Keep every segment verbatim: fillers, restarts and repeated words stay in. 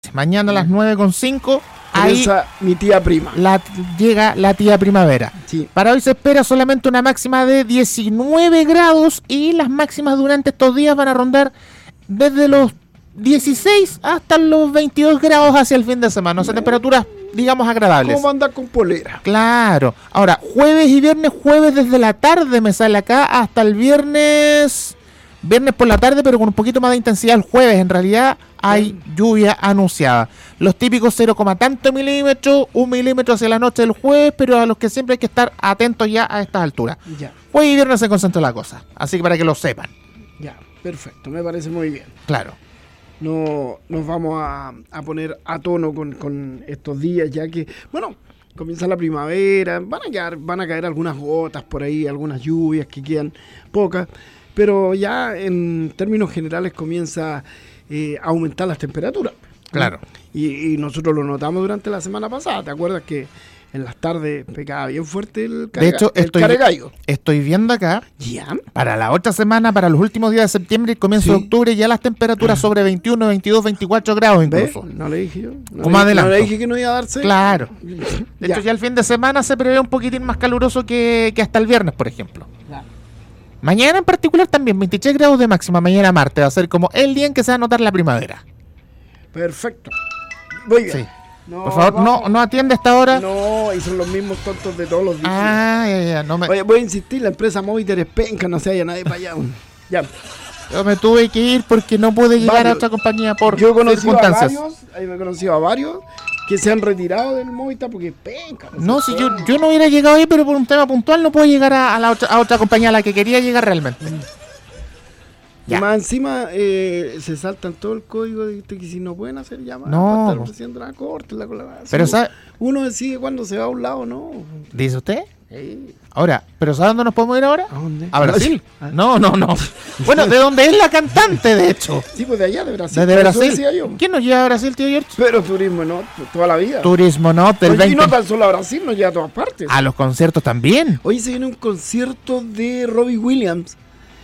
Mañana a las nueve con cinco. Ahí mi tía prima. La, llega la tía primavera. Sí. Para hoy se espera solamente una máxima de diecinueve grados y las máximas durante estos días van a rondar desde los dieciséis hasta los veintidós grados hacia el fin de semana. O sea, temperaturas, digamos, agradables. ¿Cómo anda con polera? Claro. Ahora, jueves y viernes, jueves desde la tarde me sale acá hasta el viernes... Viernes por la tarde, pero con un poquito más de intensidad el jueves. En realidad hay lluvia anunciada. Los típicos cero, tanto milímetros, un milímetro hacia la noche del jueves, pero a los que siempre hay que estar atentos ya a estas alturas. Ya. Jueves y viernes se concentra la cosa. Así que para que lo sepan. Ya, perfecto, me parece muy bien. Claro. No nos vamos a, a poner a tono con, con estos días, ya que, bueno, comienza la primavera, van a, quedar, van a caer algunas gotas por ahí, algunas lluvias que quedan pocas. Pero ya en términos generales comienza eh, a aumentar las temperaturas. Claro. Y, y nosotros lo notamos durante la semana pasada. ¿Te acuerdas que en las tardes pegaba bien fuerte el caregallo? De hecho, estoy, estoy viendo acá, ¿Ya? Para la otra semana, para los últimos días de septiembre y comienzo Sí. de octubre, ya las temperaturas sobre veintiuno, veintidós, veinticuatro grados incluso. ¿Ve? No le dije yo. No Como le, adelanto. No le dije que no iba a darse. Claro. De Ya. hecho, ya el fin de semana se prevé un poquitín más caluroso que, que hasta el viernes, por ejemplo. Claro. Mañana en particular también, veintitrés grados de máxima, mañana martes, va a ser como el día en que se va a notar la primavera. Perfecto. Muy bien. Sí. No, Por favor, no, vamos. no atiende hasta ahora. No, y son los mismos tontos de todos los días. Ah, ya, ya, no me, Oye, voy a insistir, la empresa Moviter es penca, no se haya nadie para allá. Ya. yo me tuve que ir porque no pude llegar Varios. a otra compañía por Yo he conocido a circunstancias. varios, ahí me he conocido a varios que se han retirado del Movistar porque es penca. No, sé si qué. yo, yo no hubiera llegado ahí, pero por un tema puntual no puedo llegar a, a la otra, a otra compañía a la que quería llegar realmente. Y Ya. más encima eh, se saltan todo el código de que si no pueden hacer llamadas No, para estar po. ofreciendo la corte, la colaboración. Pero sabe, Uno decide cuándo se va a un lado, ¿no? ¿dice usted? Sí. Ahora, ¿pero sabe dónde nos podemos ir ahora? ¿A dónde? ¿A Brasil? Ah. No, no, no. Bueno, de donde es la cantante, de hecho. Sí, pues de allá, de Brasil. Desde por eso Brasil. decía yo. ¿Quién nos lleva a Brasil, tío George? Pero turismo, ¿no? Toda la vida. Turismo, ¿no? Del Oye, y veinte. no tan solo a Brasil, nos lleva a todas partes. A los conciertos también. Hoy se viene un concierto de Robbie Williams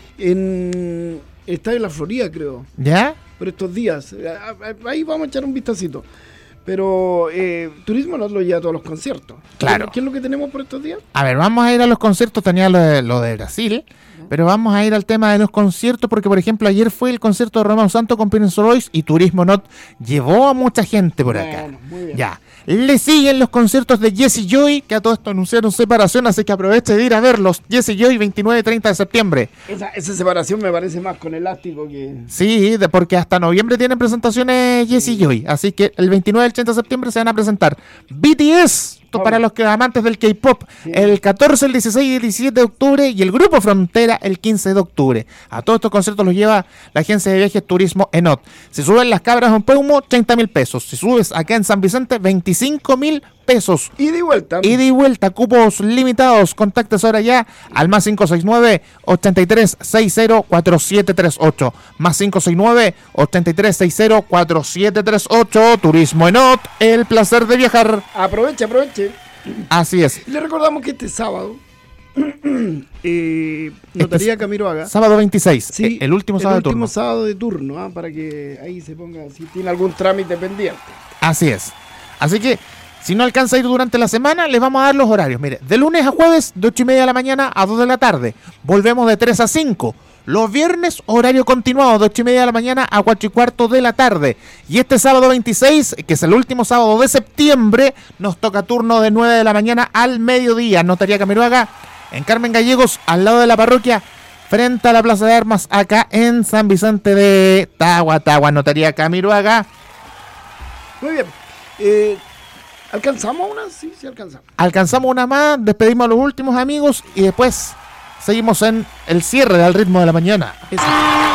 en el Estadio de la Florida, creo, ¿Ya? por estos días. Ahí vamos a echar un vistacito. Pero eh, turismo nos lo lleva a todos los conciertos. Claro. ¿Qué es lo que tenemos por estos días? A ver, vamos a ir a los conciertos, tenía lo de, lo de Brasil, pero vamos a ir al tema de los conciertos porque, por ejemplo, ayer fue el concierto de Romeo Santos con Prince Royce y Turismo Not llevó a mucha gente por acá. Bueno, muy bien. Ya. Le siguen los conciertos de Jesse Joy, que a todo esto anunciaron separación, así que aproveche de ir a verlos. Jesse Joy, veintinueve y treinta de septiembre. Esa, esa separación me parece más con elástico que... Sí, de, porque hasta noviembre tienen presentaciones Jesse Joy, así que el veintinueve y el treinta de septiembre se van a presentar B T S, esto para los que amantes del K-pop, Sí. el catorce, el dieciséis y el diecisiete de octubre, y el Grupo Frontera el quince de octubre. A todos estos conciertos los lleva la agencia de viajes Turismo Enot. Si suben las Cabras en Peumo, treinta mil pesos. Si subes acá en San Vicente, veinticinco mil pesos. Y de vuelta. Ida y vuelta, cupos limitados. Contactes ahora ya al más cinco seis nueve, ochenta y tres sesenta, cuarenta y siete treinta y ocho. Más cinco seis nueve, ochenta y tres sesenta, cuarenta y siete treinta y ocho. Turismo Enot, el placer de viajar. Aproveche, aproveche. Así es. Le recordamos que este sábado, eh, Notaría Este Camiroaga. Sábado veintiséis, Sí, el último sábado el de último turno. sábado de turno, ¿ah? Para que ahí se ponga, si tiene algún trámite pendiente. Así es. Así que, si no alcanza a ir durante la semana, les vamos a dar los horarios. Mire, de lunes a jueves, de ocho y media de la mañana a dos de la tarde. Volvemos de tres a cinco. Los viernes, horario continuado, de ocho y media de la mañana a cuatro y cuarto de la tarde. Y este sábado veintiséis, que es el último sábado de septiembre, nos toca turno de nueve de la mañana al mediodía. Notaría Camiroaga, en Carmen Gallegos, al lado de la parroquia, frente a la Plaza de Armas, acá en San Vicente de Tahuatahua. Notaría Camiroaga. Muy bien. Eh, ¿Alcanzamos una? Sí, sí alcanzamos. Alcanzamos una más, despedimos a los últimos amigos y después seguimos en el cierre del ritmo de la mañana. Esa.